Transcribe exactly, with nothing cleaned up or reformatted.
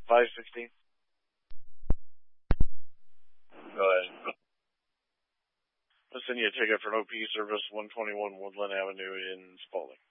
five sixteen. Go ahead. I'll send you a ticket for an O P service, one twenty-one Woodland Avenue in Spalding.